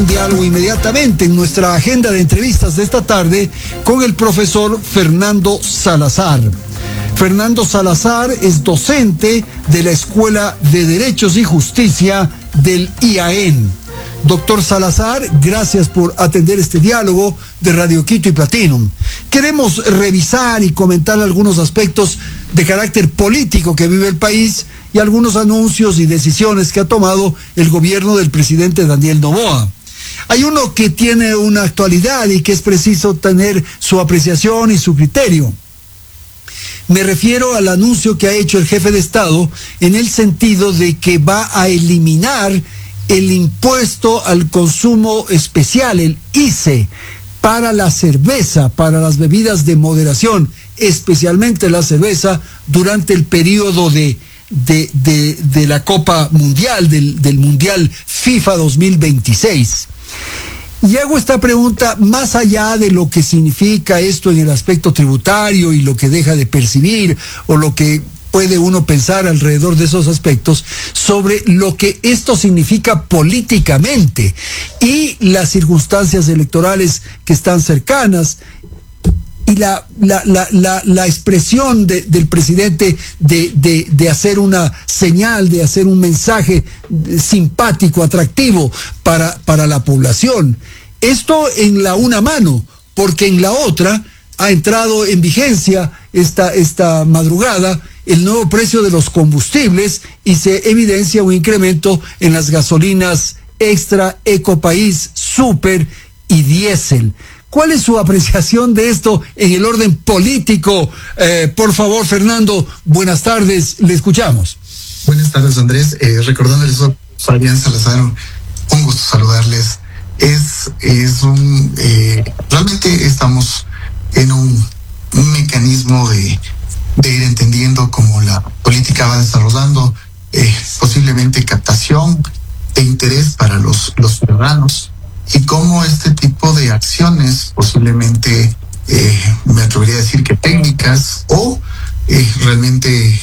un diálogo inmediatamente en nuestra agenda de entrevistas de esta tarde con el profesor Fernando Salazar. Fernando Salazar es docente de la Escuela de Derechos y Justicia del IAEN. Doctor Salazar, gracias por atender este diálogo de Radio Quito y Platinum. Queremos revisar y comentar algunos aspectos de carácter político que vive el país y algunos anuncios y decisiones que ha tomado el gobierno del presidente Daniel Noboa. Hay uno que tiene una actualidad y que es preciso tener su apreciación y su criterio. Me refiero al anuncio que ha hecho el jefe de Estado en el sentido de que va a eliminar el impuesto al consumo especial, el ICE, para la cerveza, para las bebidas de moderación, especialmente la cerveza, durante el periodo de la Copa Mundial, del Mundial FIFA 2026. Y hago esta pregunta más allá de lo que significa esto en el aspecto tributario y lo que deja de percibir o lo que puede uno pensar alrededor de esos aspectos, sobre lo que esto significa políticamente y las circunstancias electorales que están cercanas y la expresión del presidente de hacer una señal, de hacer un mensaje simpático, atractivo para la población. Esto en la una mano, porque en la otra ha entrado en vigencia esta madrugada el nuevo precio de los combustibles y se evidencia un incremento en las gasolinas extra, ecopaís, super y diésel. ¿Cuál es su apreciación de esto en el orden político? Por favor, Fernando, buenas tardes, le escuchamos. Buenas tardes, Andrés. Recordándoles a Fabián Salazar, un gusto saludarles. Realmente estamos en un mecanismo de ir entendiendo cómo la política va desarrollando, posiblemente captación de interés para los ciudadanos, y cómo este tipo de acciones posiblemente, me atrevería a decir que técnicas o realmente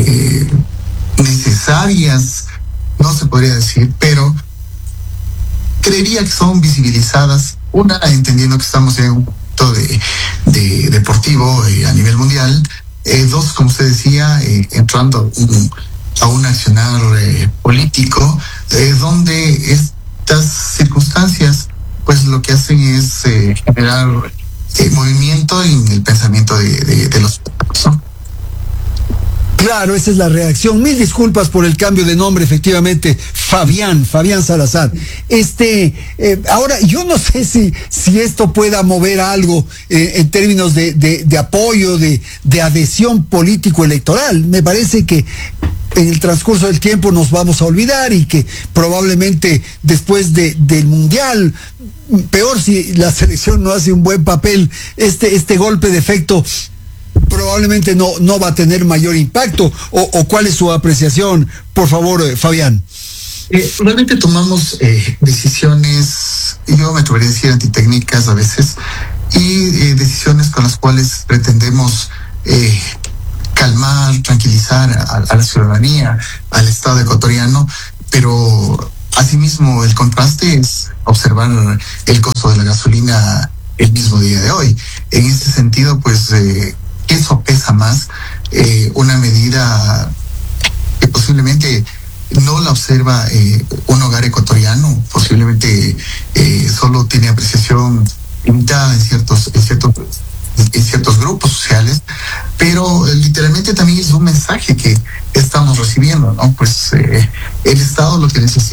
necesarias, no se podría decir, pero creería que son visibilizadas, una, entendiendo que estamos en un punto de deportivo a nivel mundial, dos, como usted decía, entrando a un accionar político, donde estas circunstancias pues lo que hacen es generar movimiento en el pensamiento de los ciudadanos, ¿no? Claro, esa es la reacción. Mil disculpas por el cambio de nombre, efectivamente, Fabián Salazar. Ahora, yo no sé si esto pueda mover algo en términos de apoyo, de adhesión político-electoral. Me parece que en el transcurso del tiempo nos vamos a olvidar y que probablemente después del Mundial, peor si la selección no hace un buen papel, este golpe de efecto probablemente no va a tener mayor impacto. ¿O cuál es su apreciación, por favor, Fabián? Realmente tomamos decisiones, yo me atrevería a decir antitécnicas a veces, y decisiones con las cuales pretendemos calmar, tranquilizar a la ciudadanía, al Estado ecuatoriano, pero asimismo el contraste es observar el costo de la gasolina el mismo día de hoy. En este sentido, pues eso pesa más, una medida que posiblemente no la observa un hogar ecuatoriano, posiblemente solo tiene apreciación limitada en ciertos grupos sociales, pero literalmente también es un mensaje que estamos recibiendo, ¿no? Pues el Estado lo que necesita